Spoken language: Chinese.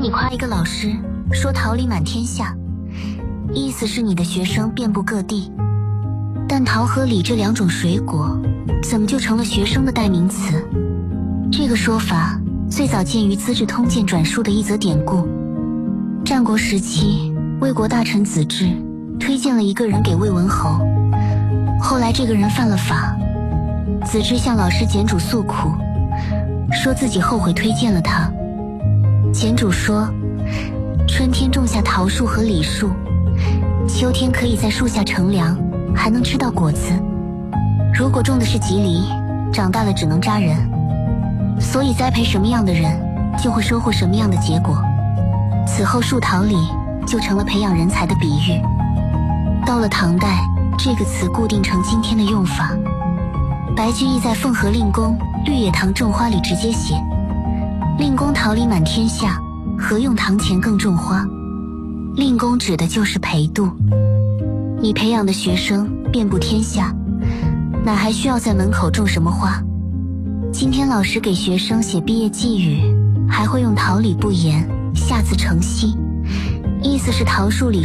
你夸一个老师说桃李满天下，意思是你的学生遍布各地。但桃和李这两种水果，怎么就成了学生的代名词？这个说法最早见于《资治通鉴》转述的一则典故。战国时期，魏国大臣子至推荐了一个人给魏文侯，后来这个人犯了法，子至向老师简主诉苦，说自己后悔推荐了他。简主说，春天种下桃树和李树，秋天可以在树下乘凉，还能吃到果子。如果种的是吉梨，长大了只能扎人。所以栽培什么样的人，就会收获什么样的结果。此后树桃李就成了培养人才的比喻。到了唐代，这个词固定成今天的用法。白居易在《奉和令公绿野堂种花》里直接写，令公桃李满天下，何用堂前更种花。令公指的就是裴度。你培养的学生遍布天下，哪还需要在门口种什么花？今天老师给学生写毕业寄语，还会用桃李不言，下自成蹊，意思是桃树李